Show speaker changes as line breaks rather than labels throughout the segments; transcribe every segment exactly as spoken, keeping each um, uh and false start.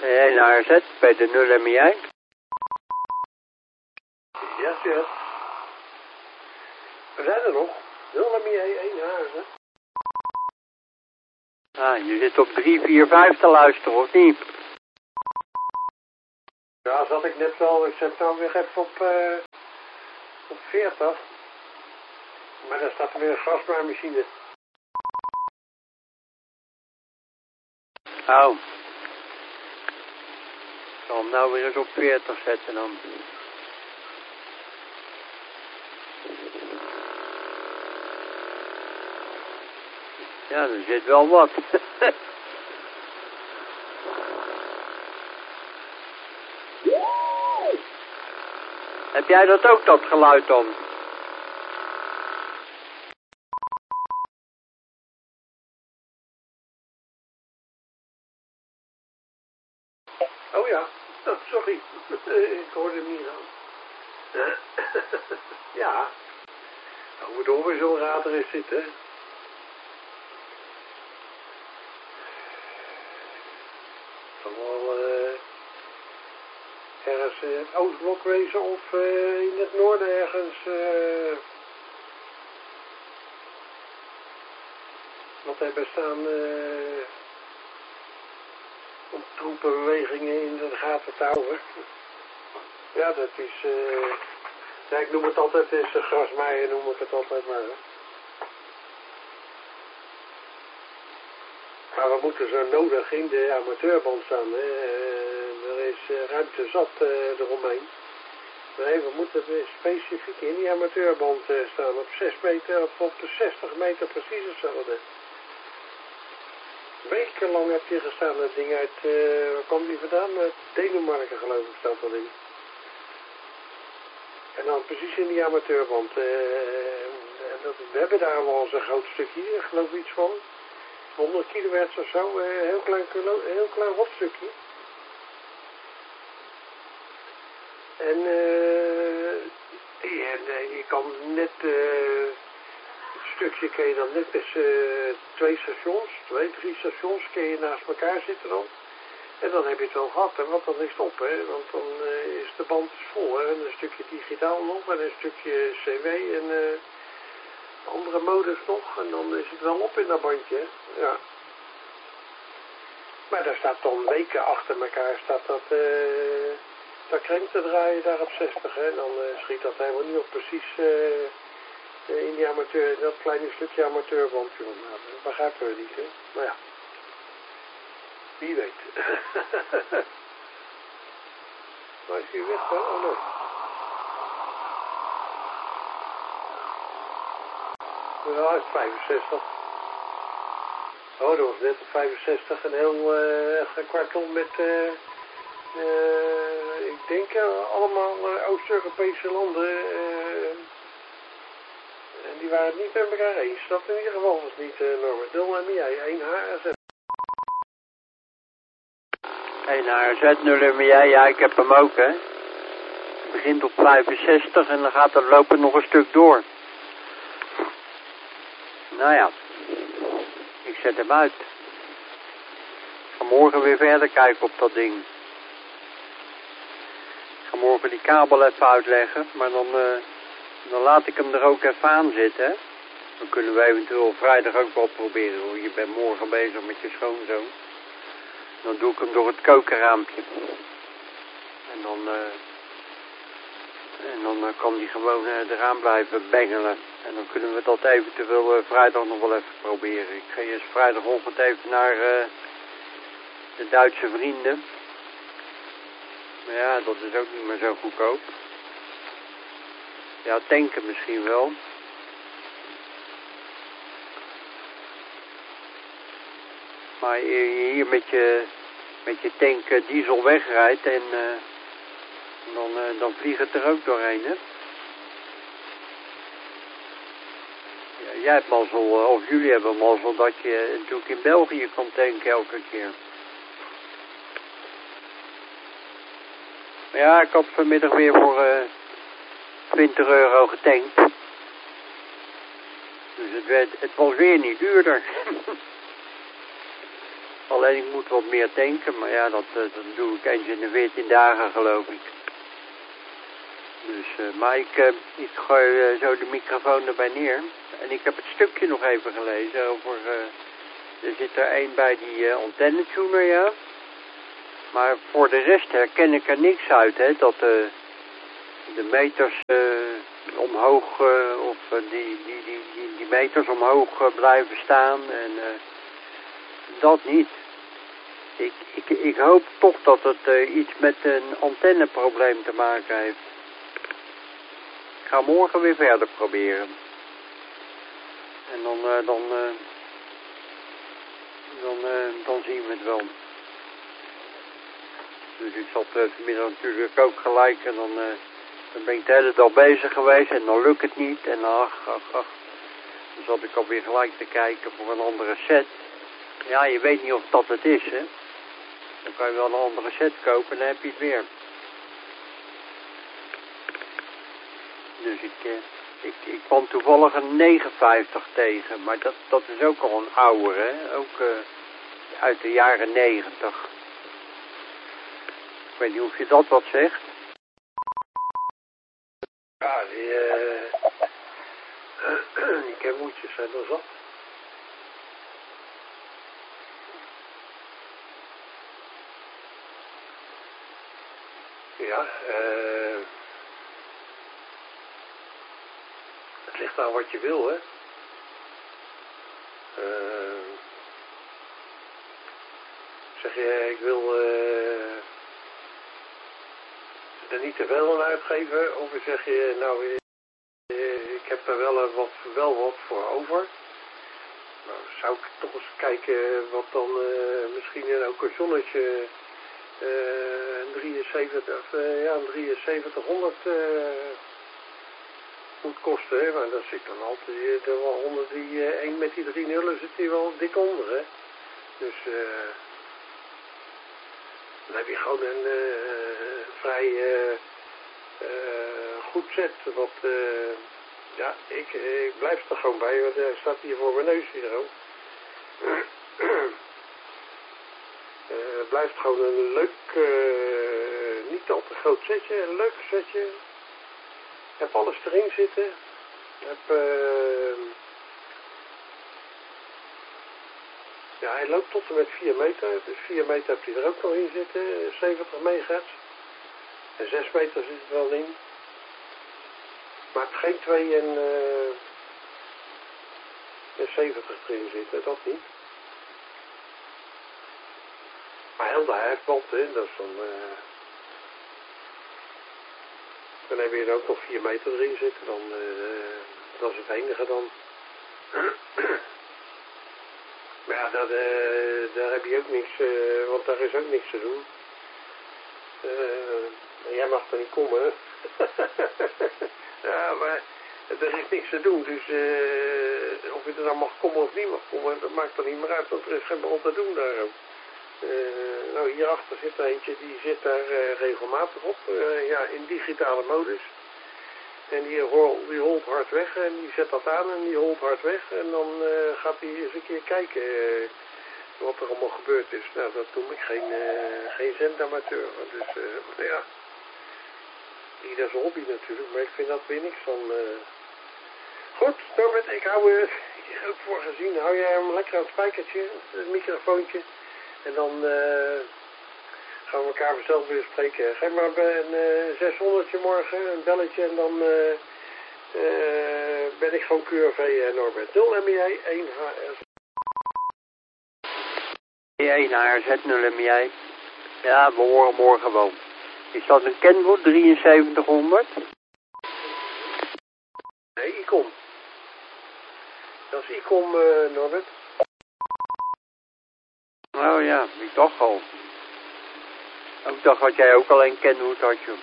En A Z bij de nul M I I.
Yes, yes. We zijn er nog. nul M I I, één H Z.
Ah, je zit op drie vier vijf te luisteren, of niet?
Ja, zat ik net wel. Ik zet nou weer even op, uh, op veertig. Maar daar staat er weer een gasmaaimachine.
Oh. Ik zal hem nou weer eens op veertig zetten dan. Ja, er zit wel wat. Heb jij dat ook, dat geluid dan?
Oh ja, oh, sorry. Ik hoorde hem niet aan. Ja. Nou, moet ook weer zo'n radar is zitten. Dan wel uh, ergens in het Oostblok wezen of uh, in het noorden ergens. Uh, wat hebben staan uh, om troepenbewegingen in de gaten te houden. Ja, dat is. Uh, ja, ik noem het altijd, het is een grasmaaien, noem ik het altijd maar. Hè. Maar we moeten zo nodig in de amateurband staan. Hè. Uh, er is uh, ruimte zat uh, eromheen. Nee, we moeten specifiek in die amateurband uh, staan. Op zes meter of op de zestig meter precies hetzelfde. Wekenlang heb je gestaan, dat ding uit, uh, waar kwam die vandaan? Uit Denemarken geloof ik staat dat in. En dan precies in die amateurband. Uh, en dat, we hebben daar wel eens een groot stukje, ik geloof iets van. honderd kilohertz of zo, een uh, heel klein, heel klein rotstukje. En uh, je, je kan net, uh, het stukje kun je dan net met uh, twee stations, twee, drie stations, kun je naast elkaar zitten dan. En dan heb je het wel gehad, hè, want dan is het op, hè, want dan uh, is de band vol, hè, en een stukje digitaal nog, en een stukje C W en uh, andere modus nog, en dan is het wel op in dat bandje, hè. Ja. Maar daar staat dan weken achter elkaar, staat dat, uh, dat crème te draaien daar op zestig, hè, en dan uh, schiet dat helemaal niet op precies uh, in die amateur, dat kleine stukje amateurbandje, nou, dat begrijpen we niet, hè, maar ja. Wie weet. Maar is hij weg, hè? Oh nee. Ja, het is vijfenzestig. Oh, dat was net op vijfenzestig. Een heel uh, kwarton met, uh, uh, ik denk uh, allemaal uh, Oost-Europese landen. Uh, en die waren het niet met elkaar eens. Dat in ieder geval was niet, uh, Norbert. nul M I I, één H Z.
één H Z, nul M I I, ja, ik heb hem ook, hè. Het begint op vijfenzestig en dan gaat het lopen nog een stuk door. Nou ja, ik zet hem uit. Ik ga morgen weer verder kijken op dat ding. Ik ga morgen die kabel even uitleggen, maar dan, uh, dan laat ik hem er ook even aan zitten, hè. Dan kunnen we eventueel vrijdag ook wel proberen, hoor. Je bent morgen bezig met je schoonzoon. Dan doe ik hem door het kokenraampje. En dan, uh, en dan uh, kan die gewoon uh, eraan blijven bengelen. En dan kunnen we dat eventueel uh, vrijdag nog wel even proberen. Ik ga eerst vrijdagochtend even naar uh, de Duitse vrienden. Maar ja, dat is ook niet meer zo goedkoop. Ja, tanken misschien wel. Maar je hier met je, met je tank uh, diesel wegrijdt en uh, dan, uh, dan vliegt het er ook doorheen, hè. Ja, jij hebt mazzel, uh, of jullie hebben mazzel, dat je natuurlijk in België kan tanken elke keer. Maar ja, ik had vanmiddag weer voor uh, twintig euro getankt. Dus het, werd, het was weer niet duurder. Alleen ik moet wat meer tanken, maar ja, dat, uh, dat doe ik eens in de veertien dagen geloof ik. Dus, uh, maar ik, uh, ik gooi uh, zo de microfoon erbij neer. En ik heb het stukje nog even gelezen over... Uh, er zit er één bij die uh, antennetuner, ja. Maar voor de rest herken ik er niks uit, hè. Dat uh, de meters uh, omhoog, uh, of uh, die, die, die, die, die meters omhoog uh, blijven staan. En uh, dat niet. Ik, ik, ik hoop toch dat het uh, iets met een antenneprobleem te maken heeft. Ik ga morgen weer verder proberen. En dan, uh, dan, uh, dan, uh, dan zien we het wel. Dus ik zat uh, vanmiddag natuurlijk ook gelijk en dan, uh, dan ben ik de hele dag bezig geweest en dan lukt het niet. En ach, ach, ach. Dan zat ik alweer gelijk te kijken voor een andere set. Ja, je weet niet of dat het is, hè. Dan kan je wel een andere set kopen en dan heb je het weer. Dus ik, uh, ik, ik kwam toevallig een negenenvijftig tegen, maar dat, dat is ook al een ouder, hè. Ook uh, uit de jaren negentig. Ik weet niet of je dat wat zegt.
Ja, die, uh, die kenmoetjes zijn er zat. Ja, uh, het ligt aan wat je wil, hè. Uh, zeg je, ik wil uh, er niet te veel aan uitgeven, of zeg je, nou, uh, ik heb er wel wat, wel wat voor over. Nou, zou ik toch eens kijken wat dan uh, misschien ook een zonnetje... Uh, een drieënzeventig, uh, ja, een drieënzeventighonderd uh, moet kosten, hè? Maar dat zit dan altijd uh, wel onder die uh, één met die drie nullen zit hier wel dik onder, hè. Dus uh, dan heb je gewoon een uh, vrij uh, uh, goed set, wat, uh, ja, ik, ik blijf er gewoon bij, want hij staat hier voor mijn neus hier ook. Uh, het blijft gewoon een leuk, uh, niet al te groot setje, een leuk setje. Ik heb alles erin zitten. Ik heb, uh, ja, hij loopt tot en met vier meter, dus vier meter heb je er ook nog in zitten, zeventig megahertz. En zes meter zit er wel in. Maar het geen twee en, uh, en zeventig erin zitten, dat niet. Maar heel de hefband, hè, dat is dan, uh, dan heb je er ook nog vier meter erin zitten, dan, uh, dat is het enige dan. Maar ja, dat, uh, daar heb je ook niks, uh, want daar is ook niks te doen. Uh, jij mag er niet komen. Ja, maar er is niks te doen, dus uh, of je er dan mag komen of niet mag komen, dat maakt er niet meer uit, want er is geen bal te doen daarom. Uh, nou, hierachter zit er eentje, die zit daar uh, regelmatig op, uh, ja, in digitale modus. En die, hol, die holt hard weg en die zet dat aan en die holt hard weg. En dan uh, gaat hij eens een keer kijken uh, wat er allemaal gebeurd is. Nou, dat doe ik geen, uh, geen zendamateur. Dus uh, ja, ieder zijn hobby natuurlijk, maar ik vind dat weer niks van. Uh... Goed, Norbert, ik hou uh, hier ook voor gezien. Hou jij hem lekker aan het spijkertje, het microfoontje. En dan uh, gaan we elkaar vanzelf weer spreken. Geef maar een uh, zeshonderdje morgen, een belletje en dan uh, uh, ben ik gewoon Q R V, uh, Norbert. nul M I I, één H R Z.
één H R Z, nul M I I. Ja, we horen morgen wel. Is dat een Kenwood drieënzeventighonderd?
Nee, Icom. Dat is Icom, uh, Norbert.
Oh ja, ik dacht al. Ik dacht dat jij ook alleen Kenwood had, joh.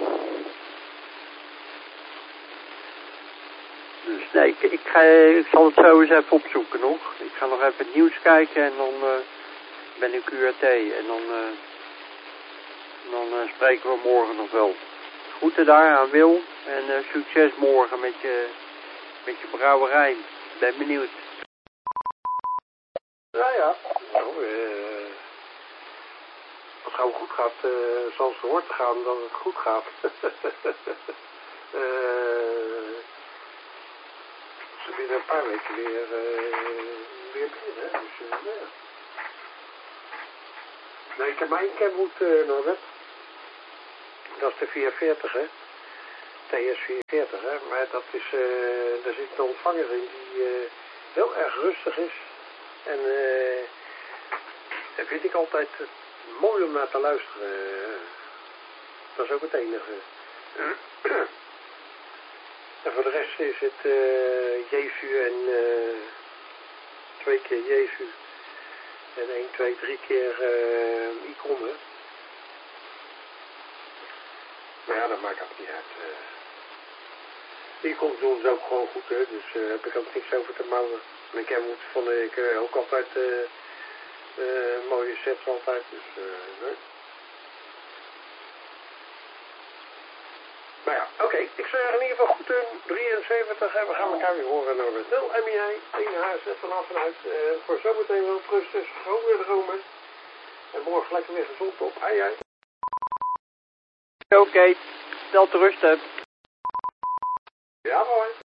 Dus nee, ik, ik, ga, ik zal het zo eens even opzoeken nog. Ik ga nog even het nieuws kijken en dan uh, ben ik Q R T. En dan, uh, dan uh, spreken we morgen nog wel. Groeten daar aan Wil en uh, succes morgen met je, met je brouwerij. Ben benieuwd.
Ja, ja. Nou, uh... gauw goed gaat, uh, zoals het hoort te gaan, dat het goed gaat. uh, ze binnen een paar weken weer, uh, weer binnen, hè. Dus, uh, ja. Nee, ik heb maar één Kenwood, uh, Norbert. Dat is de vierenveertig, hè. T S vierenveertig, hè. Maar dat is, uh, daar zit een ontvanger in die uh, heel erg rustig is. En uh, dat vind ik altijd uh, mooi om naar te luisteren. Uh, dat is ook het enige. En voor de rest is het uh, Jesu en uh, twee keer Jesu. En één, twee, drie keer uh, iconen. Maar ja, dat maakt ook niet uit. Uh, die komt doen ze ook gewoon goed, hè. Dus daar uh, heb ik ook niks over te mouwen. En ik heb vond ik uh, ook altijd uh, uh, mooie sets altijd. Dus, uh, nee. Maar ja, oké. Okay. Ik zeg in ieder geval goed in drieënzeventig en we gaan elkaar weer horen naar met nul M I I, één H Z vanaf en uit. Uh, voor zometeen wel rustig, gewoon weer dromen. En morgen lekker weer gezond op. Hei, hei.
Oké, okay. Stel te rusten.
Ja, mooi.